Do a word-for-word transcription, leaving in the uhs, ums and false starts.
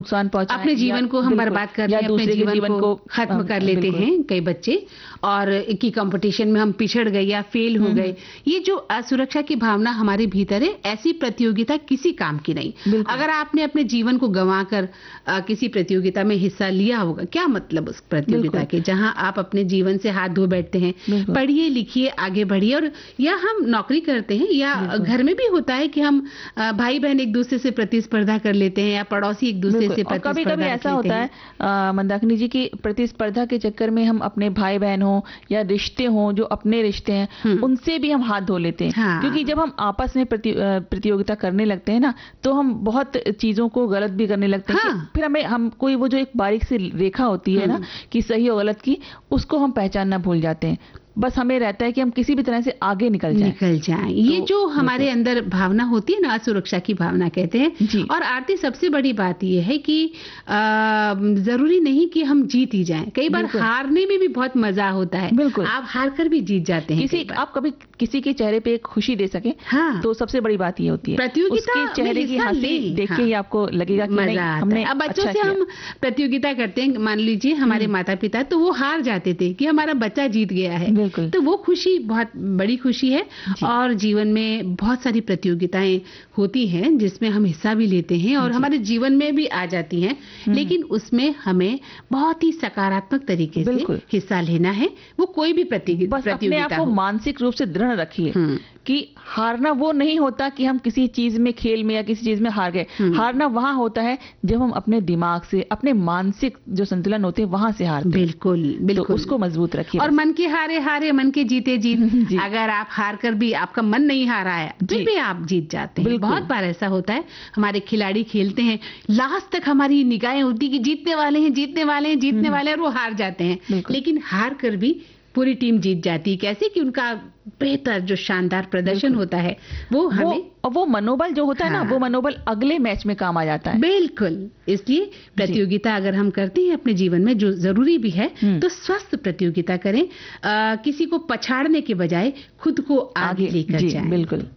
नुकसान पहुंचाएं, अपने जीवन को हम बर्बाद कर रहे हैं, अपने जीवन, जीवन को खत्म कर लेते हैं कई बच्चे, और की कंपटीशन में हम पिछड़ गए या फेल हो गए। ये जो असुरक्षा की भावना हमारे भीतर है, ऐसी प्रतियोगिता किसी काम की नहीं। अगर आपने अपने जीवन को गंवाकर किसी प्रतियोगिता में हिस्सा लिया होगा, क्या मतलब उस प्रतियोगिता के, जहां आप अपने जीवन से हाथ धो बैठते हैं। पढ़िए लिखिए आगे बढ़िए, और या हम नौकरी करते हैं या घर में भी होता है कि हम भाई बहन एक दूसरे से प्रतिस्पर्धा कर लेते हैं, या पड़ोसी एक दूसरे से प्रतिस्पर्धा। कभी कभी ऐसा होता है मंदाकिनी जी की प्रतिस्पर्धा के चक्कर में हम अपने भाई बहन हो या रिश्ते हो, जो अपने रिश्ते हैं उनसे भी हम हाथ धो लेते हैं। हाँ। क्योंकि जब हम आपस में प्रति, प्रतियोगिता करने लगते हैं ना, तो हम बहुत चीजों को गलत भी करने लगते हैं। हाँ। फिर हमें हम कोई वो जो एक बारीक सी रेखा होती है ना कि सही और गलत की, उसको हम पहचानना भूल जाते हैं। बस हमें रहता है कि हम किसी भी तरह से आगे निकल जाएं। निकल जाएं। ये तो, जो हमारे अंदर भावना होती है ना, असुरक्षा की भावना कहते हैं। और आरती सबसे बड़ी बात ये है कि आ, जरूरी नहीं कि हम जीत ही जाएं। कई बार हारने में भी बहुत मजा होता है। बिल्कुल, आप हार कर भी जीत जाते हैं। किसी आप कभी किसी के चेहरे पे एक खुशी दे सके, हाँ, तो सबसे बड़ी बात ये होती है। प्रतियोगिता उसके चेहरे की हंसी देख के ही आपको लगेगा कि मजा हमने अब बच्चों से हम प्रतियोगिता करते हैं, मान लीजिए हमारे माता पिता तो वो हार जाते थे कि हमारा बच्चा जीत गया है, तो वो खुशी बहुत बड़ी खुशी है। और जीवन में बहुत सारी प्रतियोगिताएं होती हैं जिसमें हम हिस्सा भी लेते हैं और हमारे जीवन में भी आ जाती हैं, लेकिन उसमें हमें बहुत ही सकारात्मक तरीके से हिस्सा लेना है। वो कोई भी प्रतियोगिता अपने आप को मानसिक रूप से दृढ़ रखिए कि हारना वो नहीं होता कि हम किसी चीज में, खेल में या किसी चीज में हार गए। हारना वहां होता है जब हम अपने दिमाग से, अपने मानसिक जो संतुलन होते हैं वहां से हारते हैं। बिल्कुल बिल्कुल, तो उसको मजबूत रखिए। और मन के हारे हारे, मन के जीते जीत। अगर आप हार कर भी आपका मन नहीं हारा है, फिर भी आप जीत जाते हैं। बहुत बार ऐसा होता है, हमारे खिलाड़ी खेलते हैं, लास्ट तक हमारी निगाहें होती कि जीतने वाले हैं, जीतने वाले हैं, जीतने वाले हैं, और वो हार जाते हैं। लेकिन हार कर भी पूरी टीम जीत जाती है। कैसे कि उनका बेहतर जो शानदार प्रदर्शन होता है वो हमें वो, वो मनोबल जो होता है हाँ। ना, वो मनोबल अगले मैच में काम आ जाता है। बिल्कुल, इसलिए प्रतियोगिता अगर हम करते हैं अपने जीवन में, जो जरूरी भी है, तो स्वस्थ प्रतियोगिता करें। आ, किसी को पछाड़ने के बजाय खुद को आगे, आगे लेकर जाएं। बिल्कुल।